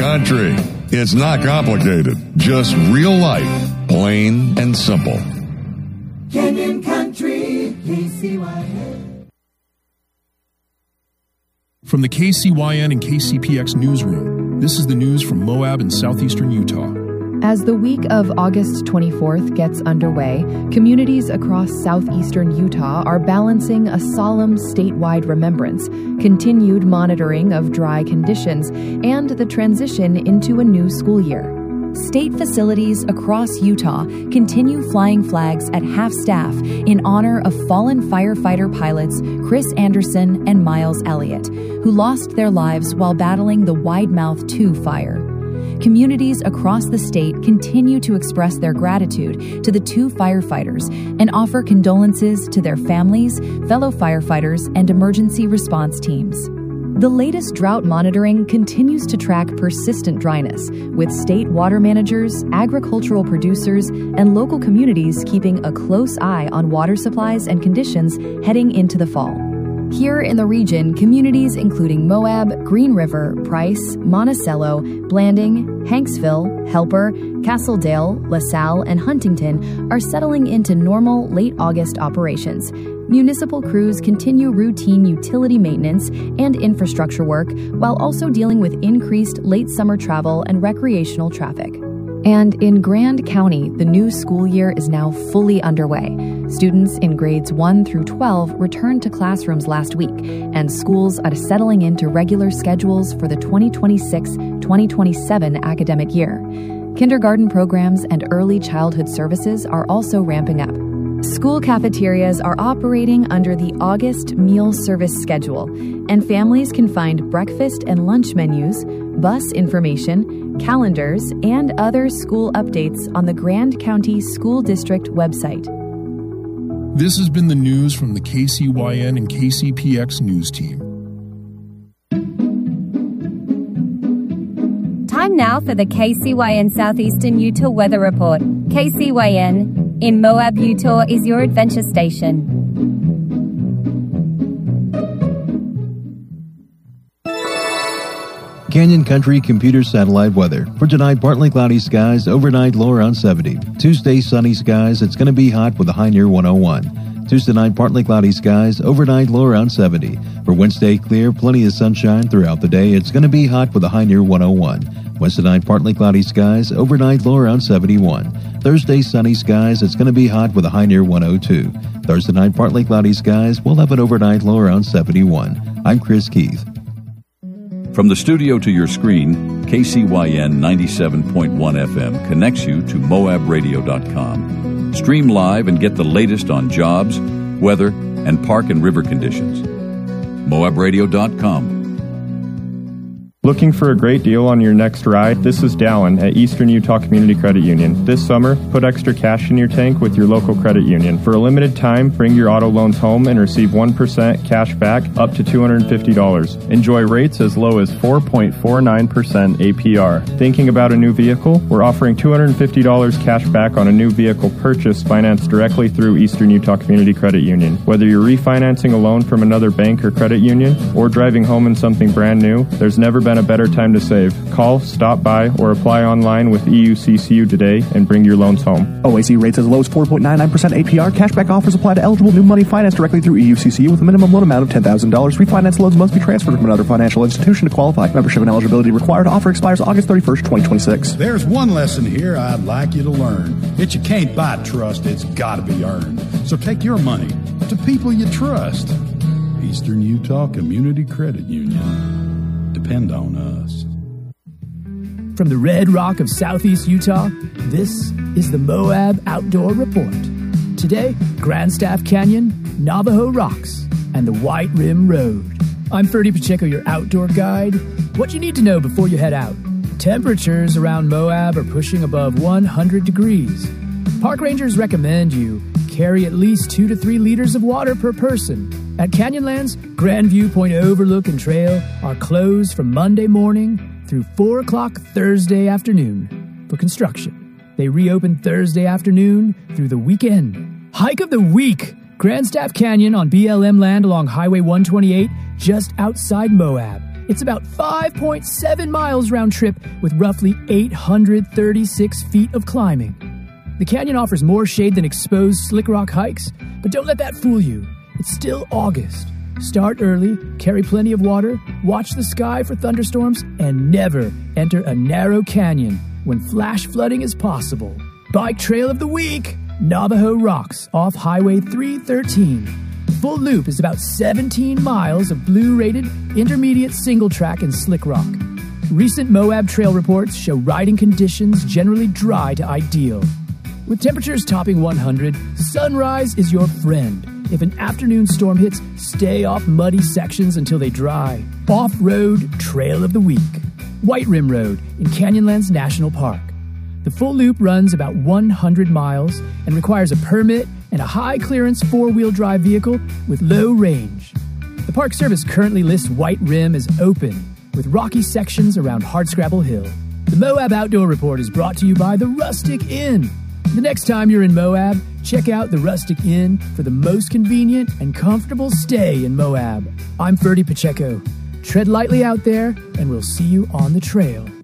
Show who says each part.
Speaker 1: Country. It's not complicated, just real life, plain and simple.
Speaker 2: Canyon Country, KCYN.
Speaker 3: From the KCYN and KCPX newsroom, this is the news from Moab in southeastern Utah.
Speaker 4: As the week of August 24th gets underway, communities across southeastern Utah are balancing a solemn statewide remembrance, continued monitoring of dry conditions, and the transition into a new school year. State facilities across Utah continue flying flags at half-staff in honor of fallen firefighter pilots Chris Anderson and Miles Elliott, who lost their lives while battling the Wide Mouth 2 fire. Communities across the state continue to express their gratitude to the two firefighters and offer condolences to their families, fellow firefighters, and emergency response teams. The latest drought monitoring continues to track persistent dryness, with state water managers, agricultural producers, and local communities keeping a close eye on water supplies and conditions heading into the fall. Here in the region, communities including Moab, Green River, Price, Monticello, Blanding, Hanksville, Helper, Castledale, LaSalle, and Huntington are settling into normal late August operations. Municipal crews continue routine utility maintenance and infrastructure work while also dealing with increased late summer travel and recreational traffic. And in Grand County, the new school year is now fully underway. Students in grades 1 through 12 returned to classrooms last week, and schools are settling into regular schedules for the 2026-2027 academic year. Kindergarten programs and early childhood services are also ramping up. School cafeterias are operating under the August meal service schedule, and families can find breakfast and lunch menus, bus information, calendars, and other school updates on the Grand County School District website.
Speaker 3: This has been the news from the KCYN and KCPX news team.
Speaker 5: Time now for the KCYN Southeastern Utah Weather Report. KCYN in Moab, Utah is your adventure station.
Speaker 6: Canyon Country Computer Satellite Weather. For tonight, partly cloudy skies, overnight low around 70. Tuesday, sunny skies, it's going to be hot with a high near 101. Tuesday night, partly cloudy skies, overnight low around 70. For Wednesday, clear, plenty of sunshine throughout the day. It's going to be hot with a high near 101. Wednesday night, partly cloudy skies, overnight low around 71. Thursday, sunny skies, it's going to be hot with a high near 102. Thursday night, partly cloudy skies, we'll have an overnight low around 71. I'm Chris Keith.
Speaker 7: From the studio to your screen, KCYN 97.1 FM connects you to MoabRadio.com. Stream live and get the latest on jobs, weather, and park and river conditions. MoabRadio.com.
Speaker 8: Looking for a great deal on your next ride? This is Dallin at Eastern Utah Community Credit Union. This summer, put extra cash in your tank with your local credit union. For a limited time, bring your auto loans home and receive 1% cash back up to $250. Enjoy rates as low as 4.49% APR. Thinking about a new vehicle? We're offering $250 cash back on a new vehicle purchase financed directly through Eastern Utah Community Credit Union. Whether you're refinancing a loan from another bank or credit union or driving home in something brand new, there's never been a better time to save. Call, stop by, or apply online with EUCCU today and bring your loans home.
Speaker 9: OAC rates as low as 4.99% APR. Cashback offers apply to eligible new money financed directly through EUCCU with a minimum loan amount of $10,000. Refinance loans must be transferred from another financial institution to qualify. Membership and eligibility required. Offer expires August 31st, 2026.
Speaker 10: There's one lesson here I'd like you to learn. That you can't buy trust, it's got to be earned. So take your money to people you trust. Eastern Utah Community Credit Union. Depend on us.
Speaker 11: From the Red Rock of Southeast Utah, this is the Moab Outdoor Report. Today, Grandstaff Canyon, Navajo Rocks, and the White Rim Road. I'm Ferdy Pacheco, your outdoor guide. What you need to know before you head out. Temperatures around Moab are pushing above 100 degrees. Park rangers recommend you carry at least 2 to 3 liters of water per person. At Canyonlands, Grandview Point Overlook and Trail are closed from Monday morning through 4 o'clock Thursday afternoon for construction. They reopen Thursday afternoon through the weekend. Hike of the week! Grandstaff Canyon on BLM land along Highway 128 just outside Moab. It's about 5.7 miles round trip with roughly 836 feet of climbing. The canyon offers more shade than exposed slick rock hikes, but don't let that fool you. It's still August. Start early, carry plenty of water, watch the sky for thunderstorms, and never enter a narrow canyon when flash flooding is possible. Bike Trail of the Week, Navajo Rocks off Highway 313. Full loop is about 17 miles of blue-rated intermediate single track and slick rock. Recent Moab trail reports show riding conditions generally dry to ideal. With temperatures topping 100, sunrise is your friend. If an afternoon storm hits, stay off muddy sections until they dry. Off-road Trail of the Week, White Rim Road in Canyonlands National Park. The full loop runs about 100 miles and requires a permit and a high-clearance four-wheel drive vehicle with low range. The Park Service currently lists White Rim as open, with rocky sections around Hardscrabble Hill. The Moab Outdoor Report is brought to you by the Rustic Inn. The next time you're in Moab, check out the Rustic Inn for the most convenient and comfortable stay in Moab. I'm Ferdy Pacheco. Tread lightly out there, and we'll see you on the trail.